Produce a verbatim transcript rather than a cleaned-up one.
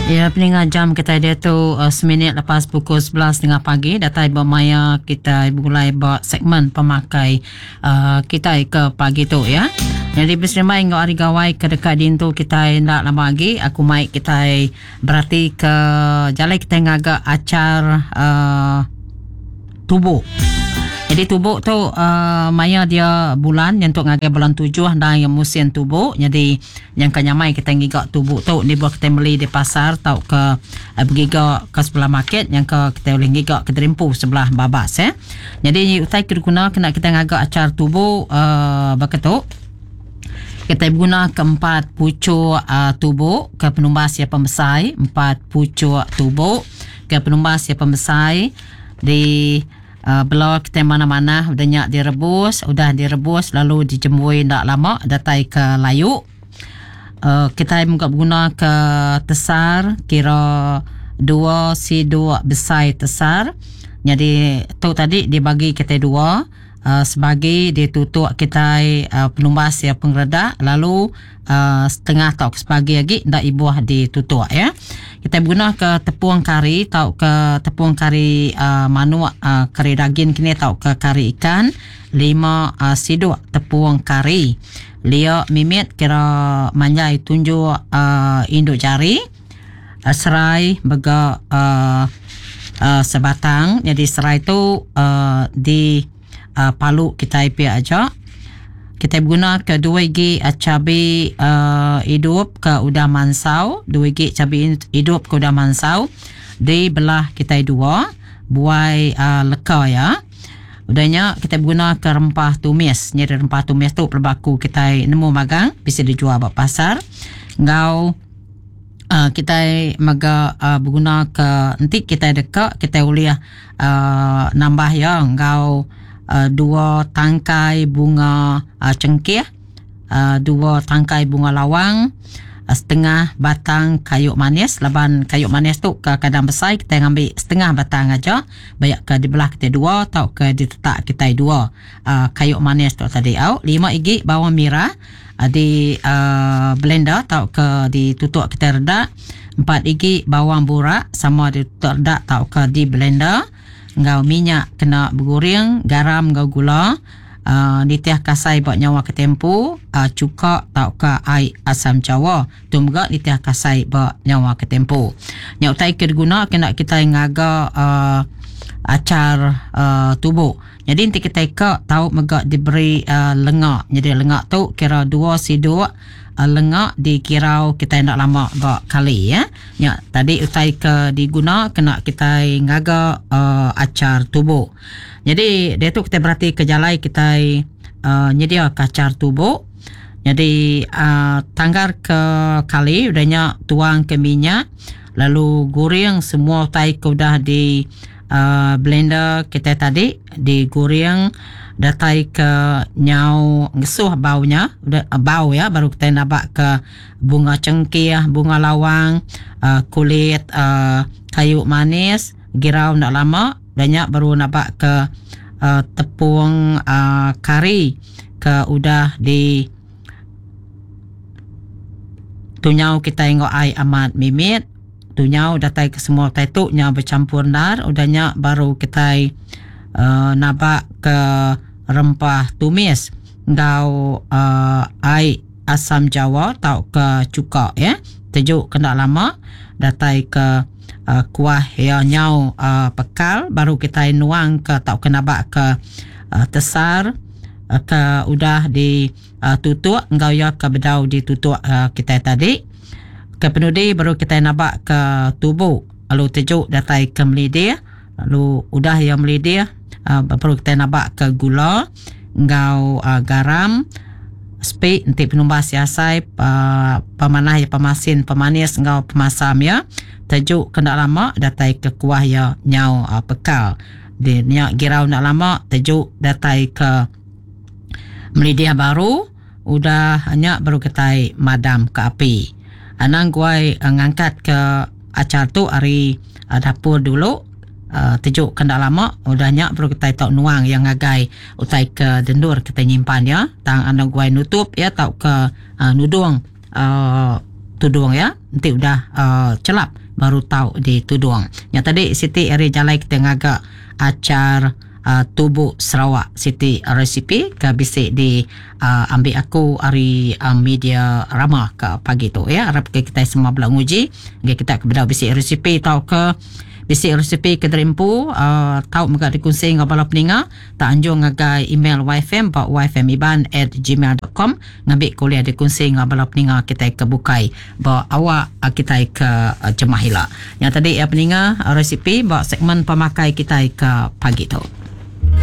Ya, peninggal jam kita dia tu uh, seminit lepas pukul sebelas tengah pagi. Datai bermaya kita mulai buat segmen pemakai uh, kita ke pagi tu ya. Jadi bersama dengan hari gawai ke dekat din tu kita nak lama lagi. Aku mai kita berarti ke jalan kita ngaga acar uh, tubuh. Jadi tubuh tu uh, maya dia bulan yang tu ngagai bulan tujuh dan yang musim tubuh. Jadi yang kenyamai kita ngigak tubuh tu ni buat kita beli di pasar tau ke uh, bergigak ke sebelah market yang ke kita boleh ngigak ke Derimpu sebelah Babas eh. Jadi utai guna kena kita ngagak acar tubuh uh, beketuk. Kita guna keempat pucuk uh, tubuh ke penumbas ya pembesai, empat pucuk tubuh ke penumbas ya pembesai di Uh, belau kita mana-mana udahnya direbus, udah direbus lalu dijemui tak lama datai ke layu. Uh, kita muka guna ke tesar kira dua si dua besar tesar. Jadi tu tadi dibagi kita dua uh, sebagai ditutup kita uh, penumbas ya pengreda lalu uh, setengah tau sebagai lagi ndak ibuah ditutup ya. Kita guna ke tepung kari tau ke tepung kari uh, manu uh, kari daging kini tau ke kari ikan lima uh, siduk tepung kari lia mimit kira manjai tunjuk uh, induk jari uh, serai bega uh, uh, sebatang. Jadi serai tu uh, di uh, palu kita ipi aja. Kita guna ke dua gig cabai uh, hidup ke udah mansau, dua gig cabai hidup ke udah mansau. Di belah kita dua buai uh, leka ya. Udahnya kita guna ke rempah tumis. Jadi rempah tumis tu perbaku kita nemu magang bisa dijual di pasar. Ngau uh, kita maga uh, berguna ke nanti kita dekat kita boleh uh, nambah ya ngau Uh, dua tangkai bunga uh, cengkeh, uh, dua tangkai bunga lawang, uh, setengah batang kayu manis. Laban kayu manis tu ke kadang besar kita ambil setengah batang aja, banyak ke di belah kita dua atau ke di tetak kita dua uh, kayu manis tu tadi au. Lima igi bawang merah uh, di uh, blender atau ke ditutup kita redak. Empat igi bawang borak sama ditutup redak atau ke di blender. Ngau minyak kena bergoreng, garam ngau gula, uh, nitiah kasai buat nyawa ke tempu, uh, cuka tau ke air asam jawa, tu juga nitiah kasai buat nyawa ke tempu. Nyau tai ke guna kena kita ngaga uh, acar uh, tubuh. Jadi nanti kita ke tahu mega diberi uh, lengak. Jadi lengak tu kira dua siduk uh, lengak dikirau kita nak lama buat kali ya. Ya tadi utai ke diguna kena kita ngaga uh, acar tubuh. Jadi dia tu kita berarti ke jalai kita uh, nyedia ke acar tubuh. Jadi uh, tanggar ke kali udahnya tuang ke minyak lalu goreng semua utai ke udah di Uh, blender kita tadi digoreng datai ke nyau ngesuh baunya udah uh, bau ya baru kita nabak ke bunga cengkeh, bunga lawang, uh, kulit uh, kayu manis girau nak lama banyak baru nabak ke uh, tepung uh, kari ke udah di tunyau kita tengok ai amat mimit tunyau datai ke semua tai tu nya bercampur dar udahnya baru kita uh, nabak ke rempah tumis ngau uh, ai asam jawa tau ke cuka ya tejuk kena lama datai ke uh, kuah ya nyau uh, pekal baru kita nuang ke tau ke nabak ke uh, tesar uh, ke udah di uh, tutup ngau ya ke bedau ditutup uh, kita tadi ke penudi baru kita nabak ke tubuh lalu tejuk datai ke melidih lalu udah yang melidih uh, baru kita nabak ke gula ngau uh, garam spek nanti penumbas yasai uh, pemanah ya pemasin pemanis ngau pemasam ya tejuk kena lama datai ke kuah ya nyau uh, pekal dia nyak girau nak lama tejuk datai ke melidih baru udah hanya baru kita madam ke api. Anang guai uh, ngangkat ke acar tu hari uh, dapur dulu uh, tejuk kena lama udahnya perlu kita tahu nuang yang ngagai utai ke dendur kita nyimpan ya tang anang guai nutup ya tahu ke uh, nudung uh, tudung ya. Nanti udah uh, celap baru tahu di tudung. Yang tadi Siti hari jalai kita ngagak acar uh, tubuh Sarawak Siti resipi ke bisik di uh, ambil aku hari uh, media ramah ke pagi tu ya. Harap kita semua belah nguji. Kita ke bedah bisik resipi tahu ke bisik resipi ke terimpu uh, tahu mereka dikongsi dengan bala peninga tak anjung ngagai email Y F M pak y f m iban at gmail dot com ngambil kuliah dikongsi dengan bala peninga kita ke bukai bawa awak uh, kita ke uh, Jemahila yang tadi ya peninga uh, resipi bawa segmen pemakai kita ke pagi tu.